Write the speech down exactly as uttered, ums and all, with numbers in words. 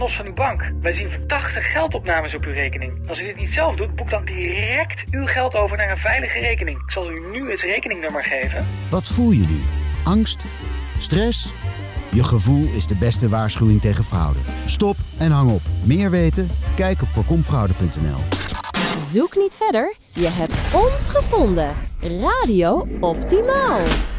Los van uw bank. Wij zien verdachte geldopnames op uw rekening. Als u dit niet zelf doet, boek dan direct uw geld over naar een veilige rekening. Ik zal u nu het rekeningnummer geven. Wat voel je nu? Angst? Stress? Je gevoel is de beste waarschuwing tegen fraude. Stop en hang op. Meer weten? Kijk op voorkomfraude punt n l. Zoek niet verder, je hebt ons gevonden. Radio Optimaal.